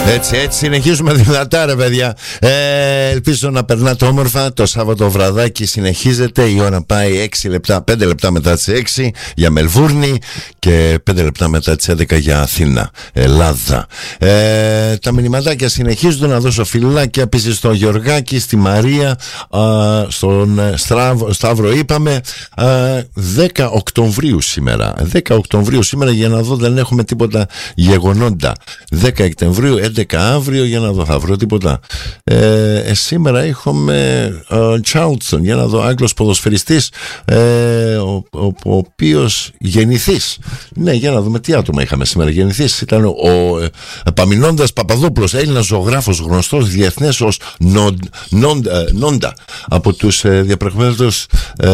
Έτσι συνεχίζουμε δυνατά ρε παιδιά. Ελπίζω να περνάτε όμορφα. Το Σάββατο βραδάκι συνεχίζεται. Η ώρα πάει 6 λεπτά, 5 λεπτά μετά τις 6 για Μελβούρνη και 5 λεπτά μετά τις 11 για Αθήνα, Ελλάδα. Τα μηνυματάκια συνεχίζουν. Να δώσω φιλάκια επίσης στον Γεωργάκη, στη Μαρία, στον Σταύρο είπαμε. 10 Οκτωβρίου σήμερα. 10 Οκτωβρίου σήμερα, για να δω, δεν έχουμε τίποτα γεγονόντα. 10 Οκτωβρίου, 11 αύριο, για να δω, θα βρω τίποτα. Σήμερα έχουμε Τσάουτσον, για να δω, Άγγλος ποδοσφαιριστής, ο οποίος γεννηθής. Ναι, για να δούμε τι άτομα είχαμε σήμερα. Γεννηθής ήταν ο Επαμεινώντας Παπαδόπουλος, Έλληνας ζωγράφος, γνωστός διεθνές ως Νόντα, από τους διαπραγμένους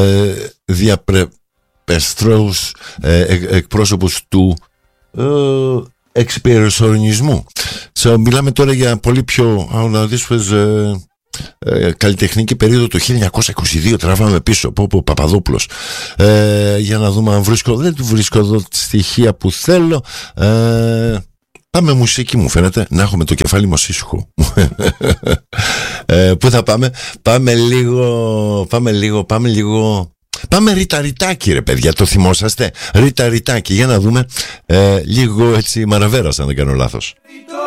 διαπρεπεστρούς εκπρόσωπους του εξυπηρεσιονισμού. Μιλάμε τώρα για πολύ πιο καλλιτεχνική περίοδο, το 1922. Τραβάμε πίσω από Παπαδόπουλος. Για να δούμε αν βρίσκω. Δεν του βρίσκω εδώ τη στοιχεία που θέλω. Πάμε μουσική, μου φαίνεται. Να έχουμε το κεφάλι μας ήσυχο. Πού θα πάμε? Πάμε λίγο. Πάμε ριταριτάκι ρε παιδιά, το θυμόσαστε? Ριταριτάκι, για να δούμε. Λίγο έτσι Μαραβέρας, αν δεν κάνω λάθος.